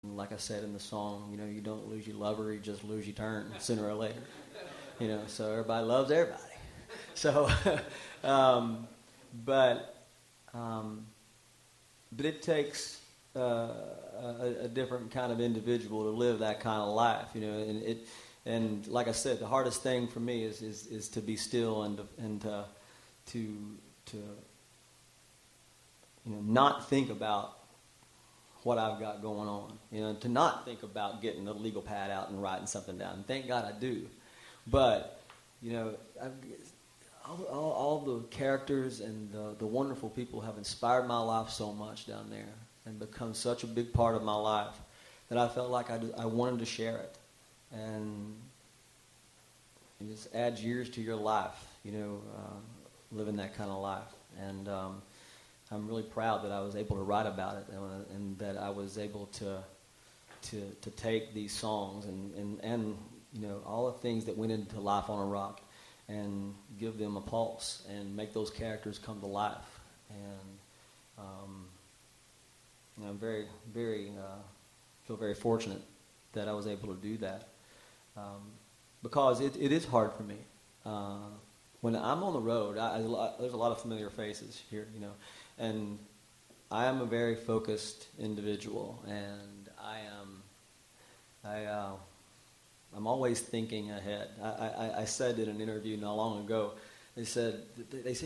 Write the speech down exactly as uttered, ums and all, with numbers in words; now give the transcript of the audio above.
Like I said in the song, you know, you don't lose your lover, you just lose your turn sooner or later. You know, so everybody loves everybody. So, um, but um, but it takes uh, a, a different kind of individual to live that kind of life. You know, and it and like I said, the hardest thing for me is is, is to be still and to, and to to to you know not think about what I've got going on, you know, to not think about getting the legal pad out and writing something down. And thank God I do. But, you know, I've, all, all, all the characters and the, the wonderful people have inspired my life so much down there and become such a big part of my life that I felt like I, I wanted to share it. And it just adds years to your life, you know, uh, living that kind of life. And um, I'm really proud that I was able to write about it and, and that I was able to to to take these songs and, and, and you know all the things that went into Life on a Rock and give them a pulse and make those characters come to life. And um, you know, I'm very very uh, feel very fortunate that I was able to do that um, because it, it is hard for me. Uh, when I'm on the road, I, I, there's a lot of familiar faces here, you know. And I am a very focused individual, and I am, I, uh, I'm always thinking ahead. I, I, I said in an interview not long ago, they said, they said,